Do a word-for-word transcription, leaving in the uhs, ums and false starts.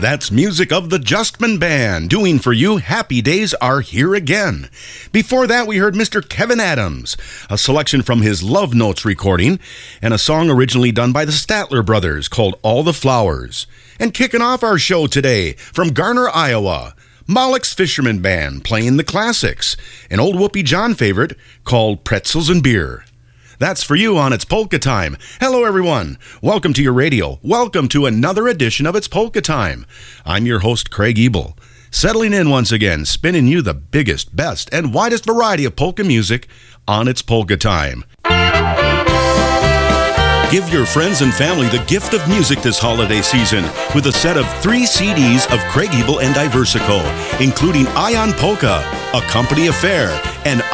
That's music of the Justman Band, doing for you Happy Days Are Here Again. Before that, we heard Mister Kevin Adams, a selection from his Love Notes recording, and a song originally done by the Statler Brothers called All the Flowers. And kicking off our show today, from Garner, Iowa, Moloch's Fisherman Band playing the classics, an old Whoopi John favorite called Pretzels and Beer. That's for you on It's Polka Time. Hello, everyone. Welcome to your radio. Welcome to another edition of It's Polka Time. I'm your host, Craig Ebel, settling in once again, spinning you the biggest, best, and widest variety of polka music on It's Polka Time. Give your friends and family the gift of music this holiday season with a set of three C Ds of Craig Ebel and Iversico, including Ion Polka, A Company Affair, and